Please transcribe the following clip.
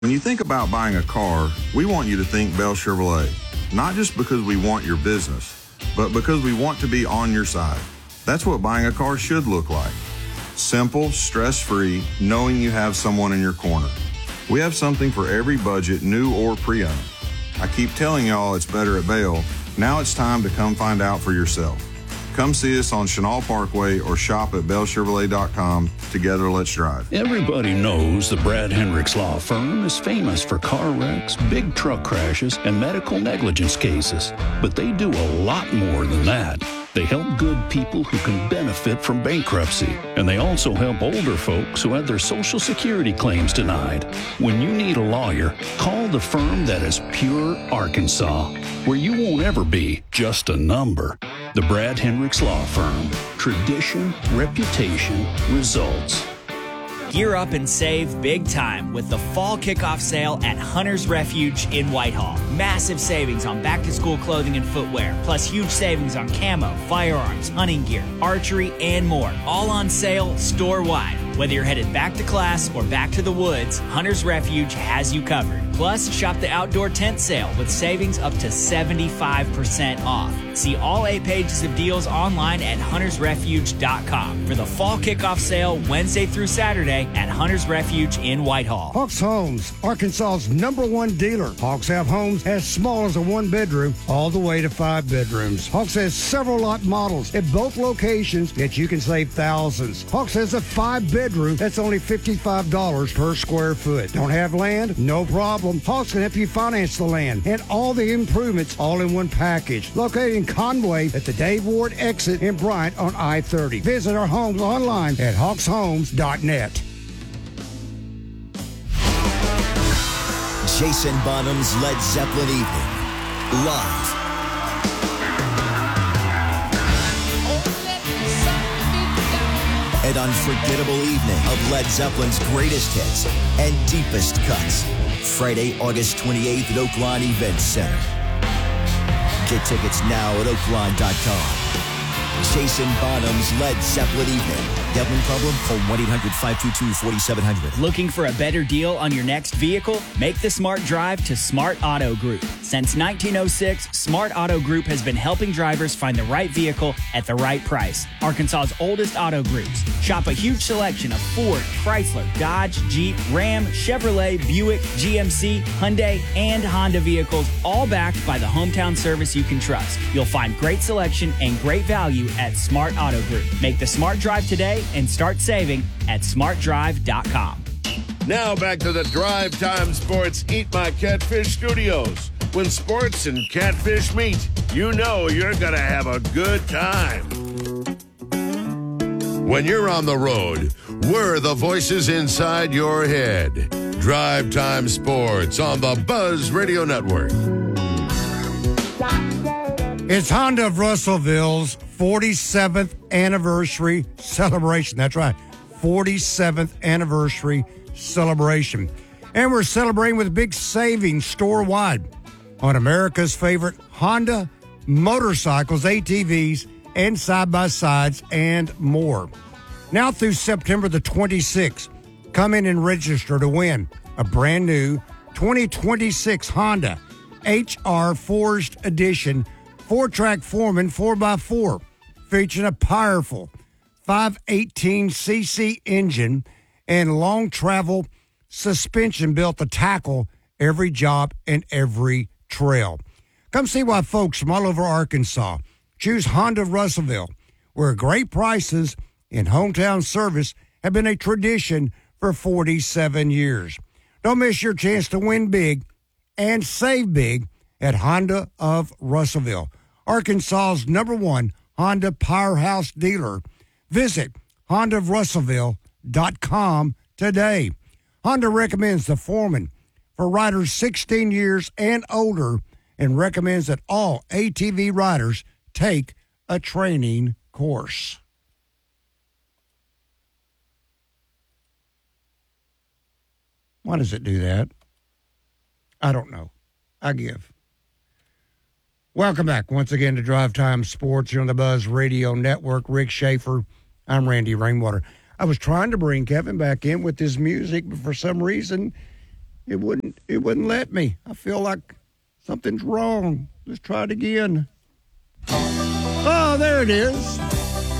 When you think about buying a car, we want you to think Bell Chevrolet. Not just because we want your business, but because we want to be on your side. That's what buying a car should look like. Simple, stress-free, knowing you have someone in your corner. We have something for every budget, new or pre-owned. I keep telling y'all it's better at Bell. Now it's time to come find out for yourself. Come see us on Chenal Parkway or shop at bellchevrolet.com. Together, let's drive. Everybody knows the Brad Hendricks Law Firm is famous for car wrecks, big truck crashes, and medical negligence cases. But they do a lot more than that. They help good people who can benefit from bankruptcy. And they also help older folks who had their Social Security claims denied. When you need a lawyer, call the firm that is pure Arkansas, where you won't ever be just a number. The Brad Hendricks Law Firm. Tradition, reputation, results. Gear up and save big time with the fall kickoff sale at Hunter's Refuge in Whitehall. Massive savings on back-to-school clothing and footwear, plus huge savings on camo, firearms, hunting gear, archery, and more. All on sale store-wide. Whether you're headed back to class or back to the woods, Hunter's Refuge has you covered. Plus, shop the outdoor tent sale with savings up to 75% off. See all 8 pages of deals online at huntersrefuge.com for the fall kickoff sale Wednesday through Saturday at Hunter's Refuge in Whitehall. Hawks Homes, Arkansas's #1 dealer. Hawks have homes as small as a 1-bedroom all the way to 5 bedrooms. Hawks has several lot models at both locations that you can save thousands. Hawks has a 5-bedroom that's only $55 per square foot. Don't have land? No problem. Hawks can help you finance the land and all the improvements all in one package. Located in Conway at the Dave Ward exit in Bryant on I-30. Visit our homes online at hawkshomes.net. Jason Bonham's Led Zeppelin Evening. Live. An unforgettable evening of Led Zeppelin's greatest hits and deepest cuts. Friday, August 28th at Oakline Event Center. Get tickets now at oakline.com. Jason Bonham's Led Zeppelin Evening. Gambling problem? Call 1-800-522-4700. Looking for a better deal on your next vehicle? Make the smart drive to Smart Auto Group. Since 1906, Smart Auto Group has been helping drivers find the right vehicle at the right price. Arkansas's oldest auto groups. Shop a huge selection of Ford, Chrysler, Dodge, Jeep, Ram, Chevrolet, Buick, GMC, Hyundai, and Honda vehicles, all backed by the hometown service you can trust. You'll find great selection and great value at Smart Auto Group. Make the smart drive today and start saving at smartdrive.com. Now back to the Drive Time Sports Eat My Catfish studios. When sports and catfish meet, you know you're going to have a good time. When you're on the road, we're the voices inside your head. Drive Time Sports on the Buzz Radio Network. It's Honda of Russellville's 47th anniversary celebration. That's right, 47th anniversary celebration. And we're celebrating with big savings store-wide on America's favorite Honda motorcycles, ATVs, and side-by-sides, and more. Now through September the 26th, come in and register to win a brand new 2026 Honda HR Forged Edition 4-track Foreman 4x4, featuring a powerful 518cc engine and long travel suspension built to tackle every job and every trail. Come see why folks from all over Arkansas choose Honda of Russellville, where great prices and hometown service have been a tradition for 47 years. Don't miss your chance to win big and save big at Honda of Russellville, Arkansas's #1 Honda powerhouse dealer. Visit hondaofrussellville.com today. Honda recommends the Foreman for riders 16 years and older and recommends that all ATV riders take a training course. Why does it do that? I don't know. I give. Welcome back once again to Drive Time Sports here on the Buzz Radio Network. Rick Schaefer. I'm Randy Rainwater. I was trying to bring Kevin back in with his music, but for some reason It wouldn't let me. I feel like something's wrong. Let's try it again. Oh, there it is.